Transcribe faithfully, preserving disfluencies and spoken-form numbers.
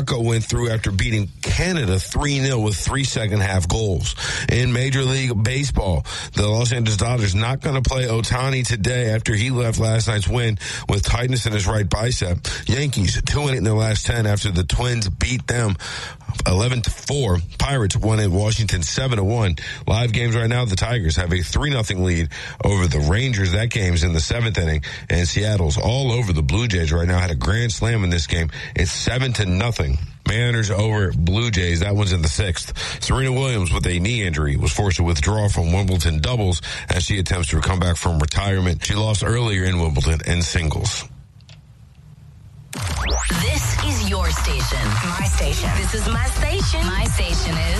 Morocco went through after beating Canada three nil with three second-half goals. In Major League Baseball, the Los Angeles Dodgers not going to play Ohtani today after he left last night's win with tightness in his right bicep. Yankees two and eight in their last ten after the Twins beat them eleven to four. Pirates won at Washington seven to one. Live games right now, the Tigers have a three nothing lead over the Rangers. That game's in the seventh inning, and Seattle's all over the Blue Jays right now. Had a grand slam in this game. It's seven to nothing. Mariners over Blue Jays. That one's in the sixth. Serena Williams, with a knee injury, was forced to withdraw from Wimbledon doubles as she attempts to come back from retirement. She lost earlier in Wimbledon in singles. This is your station. My station. This is my station. My station is